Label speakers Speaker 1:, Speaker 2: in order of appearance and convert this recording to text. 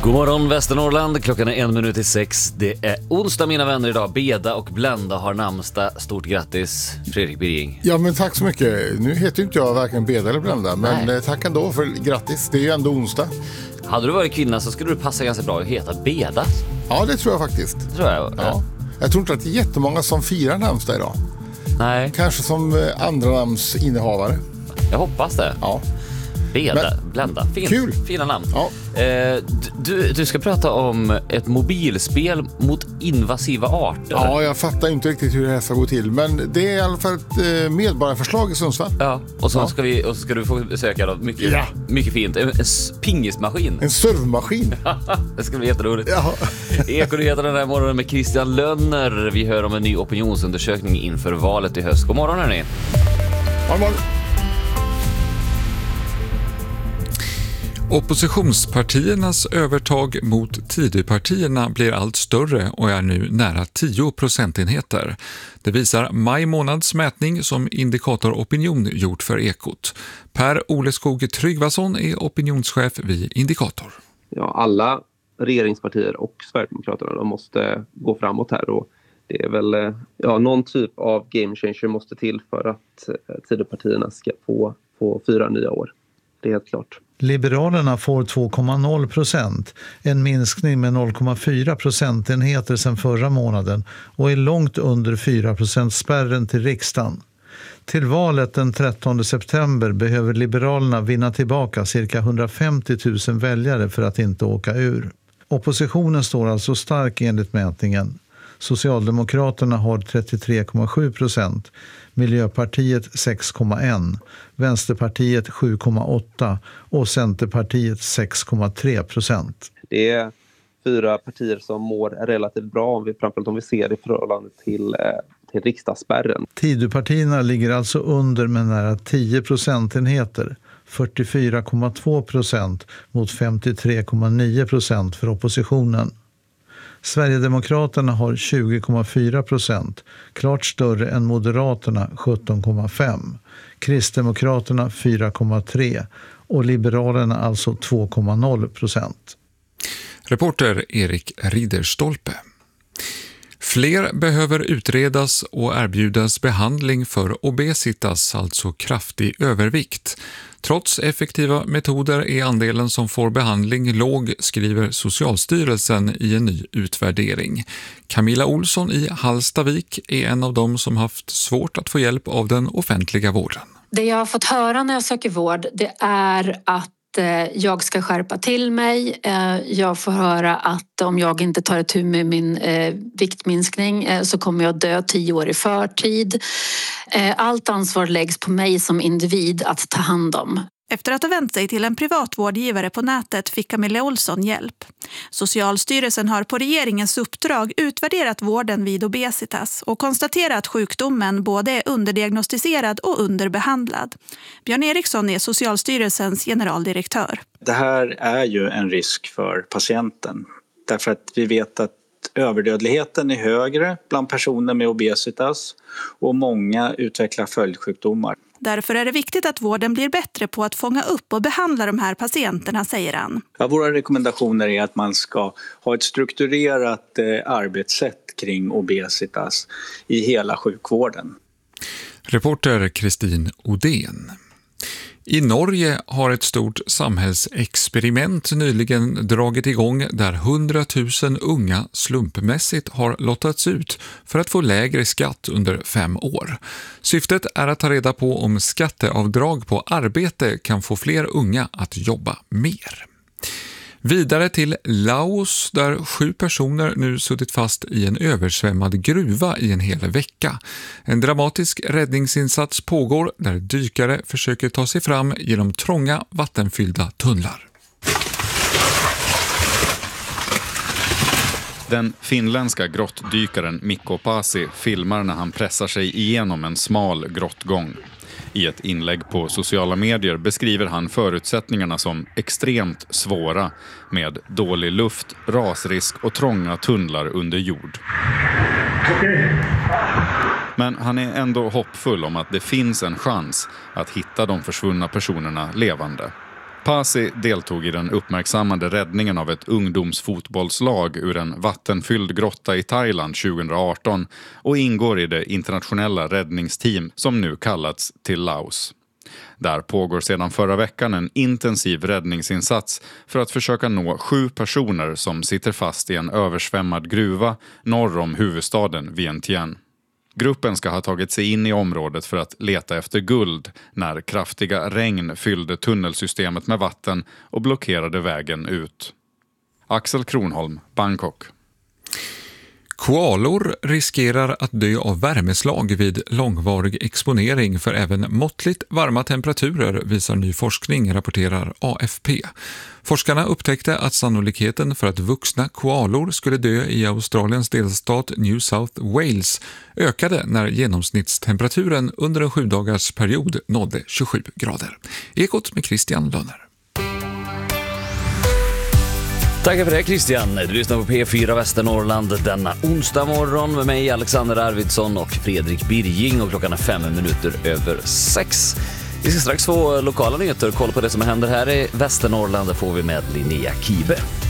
Speaker 1: God morgon Västernorrland, klockan är 1:06. Det är onsdag mina vänner idag. Beda och Blenda har namnsdag. Stort grattis Fredrik Birging.
Speaker 2: Ja men tack så mycket. Nu heter inte jag varken Beda eller Blenda. Men tack ändå för grattis. Det är ju ändå onsdag.
Speaker 1: Hade du varit kvinna så skulle du passa ganska bra att heta Beda.
Speaker 2: Ja det tror jag faktiskt.
Speaker 1: Tror jag.
Speaker 2: Ja. Jag tror inte att det är jättemånga som firar namnsdag idag.
Speaker 1: Nej.
Speaker 2: Kanske som andra namnsinnehavare.
Speaker 1: Jag hoppas det.
Speaker 2: Ja.
Speaker 1: Beda, Blenda.
Speaker 2: Kul.
Speaker 1: Fina namn.
Speaker 2: Ja.
Speaker 1: Du ska prata om ett mobilspel mot invasiva arter.
Speaker 2: Ja, jag fattar inte riktigt hur det här ska gå till. Men det är i alla fall ett medborgarförslag i Sundsvall.
Speaker 1: Ja, och så ska du få besöka då, mycket fint. En pingismaskin.
Speaker 2: En servmaskin.
Speaker 1: Det ska bli jätteroligt.
Speaker 2: Ja.
Speaker 1: Ekonyheter den här morgonen med Christian Lönner. Vi hör om en ny opinionsundersökning inför valet i höst. God morgon hörni.
Speaker 2: God morgon.
Speaker 3: Oppositionspartiernas övertag mot Tidöpartierna blir allt större och är nu nära 10 procentenheter. Det visar maj månads mätning som Indikator Opinion gjort för Ekot. Per Oleskog Tryggvason är opinionschef vid Indikator.
Speaker 4: Ja, alla regeringspartier och Sverigedemokraterna de måste gå framåt här och det är väl någon typ av game changer måste till för att Tidöpartierna ska få 4 nya år. Det är helt klart.
Speaker 5: Liberalerna får 2,0%, en minskning med 0,4 procentenheter sedan förra månaden och är långt under 4%-spärren till riksdagen. Till valet den 13 september behöver Liberalerna vinna tillbaka cirka 150 000 väljare för att inte åka ur. Oppositionen står alltså stark enligt mätningen. Socialdemokraterna har 33,7%, Miljöpartiet 6,1%, Vänsterpartiet 7,8% och Centerpartiet 6,3%.
Speaker 4: Det är 4 partier som mår relativt bra framförallt om vi ser i förhållande till riksdagsspärren.
Speaker 5: Tidöpartierna ligger alltså under med nära 10 procentenheter, 44,2% mot 53,9% för oppositionen. Sverigedemokraterna har 20,4%, klart större än Moderaterna 17,5%, Kristdemokraterna 4,3% och Liberalerna alltså 2,0%.
Speaker 3: Reporter Erik Riderstolpe. Fler behöver utredas och erbjudas behandling för obesitas, alltså kraftig övervikt. Trots effektiva metoder är andelen som får behandling låg, skriver Socialstyrelsen i en ny utvärdering. Camilla Olsson i Hallstavik är en av dem som haft svårt att få hjälp av den offentliga vården.
Speaker 6: Det jag har fått höra när jag söker vård det är att jag ska skärpa till mig. Jag får höra att om jag inte tar itu med min viktminskning så kommer jag dö 10 år i förtid. Allt ansvar läggs på mig som individ att ta hand om.
Speaker 7: Efter att ha vänt sig till en privat vårdgivare på nätet fick Camilla Olsson hjälp. Socialstyrelsen har på regeringens uppdrag utvärderat vården vid obesitas och konstaterat att sjukdomen både är underdiagnostiserad och underbehandlad. Björn Eriksson är Socialstyrelsens generaldirektör.
Speaker 8: Det här är ju en risk för patienten därför att vi vet att överdödligheten är högre bland personer med obesitas och många utvecklar följdsjukdomar.
Speaker 7: Därför är det viktigt att vården blir bättre på att fånga upp och behandla de här patienterna, säger han.
Speaker 8: Ja, våra rekommendationer är att man ska ha ett strukturerat arbetssätt kring obesitas i hela sjukvården.
Speaker 3: Reporter Kristin Odén. I Norge har ett stort samhällsexperiment nyligen dragit igång där 100 000 unga slumpmässigt har lottats ut för att få lägre skatt under 5 år. Syftet är att ta reda på om skatteavdrag på arbete kan få fler unga att jobba mer. Vidare till Laos där 7 personer nu suttit fast i en översvämmad gruva i en hel vecka. En dramatisk räddningsinsats pågår där dykare försöker ta sig fram genom trånga vattenfyllda tunnlar.
Speaker 9: Den finländska grottdykaren Mikko Pasi filmar när han pressar sig igenom en smal grottgång. I ett inlägg på sociala medier beskriver han förutsättningarna som extremt svåra med dålig luft, rasrisk och trånga tunnlar under jord. Men han är ändå hoppfull om att det finns en chans att hitta de försvunna personerna levande. Pasi deltog i den uppmärksammade räddningen av ett ungdomsfotbollslag ur en vattenfylld grotta i Thailand 2018 och ingår i det internationella räddningsteam som nu kallats till Laos. Där pågår sedan förra veckan en intensiv räddningsinsats för att försöka nå 7 personer som sitter fast i en översvämmad gruva norr om huvudstaden Vientiane. Gruppen ska ha tagit sig in i området för att leta efter guld när kraftiga regn fyllde tunnelsystemet med vatten och blockerade vägen ut. Axel Kronholm, Bangkok.
Speaker 3: Koalor riskerar att dö av värmeslag vid långvarig exponering för även måttligt varma temperaturer, visar ny forskning, rapporterar AFP. Forskarna upptäckte att sannolikheten för att vuxna koalor skulle dö i Australiens delstat New South Wales ökade när genomsnittstemperaturen under en 7-dagarsperiod nådde 27 grader. Ekot med Christian Lönner.
Speaker 1: Tack för det Christian. Du lyssnar på P4 Västernorrland denna onsdag morgon med mig Alexander Arvidsson och Fredrik Birging, och klockan är 5:05. Vi ska strax få lokala nyheter och kolla på det som händer här i Västernorrland. Där får vi med Linnea Kibe.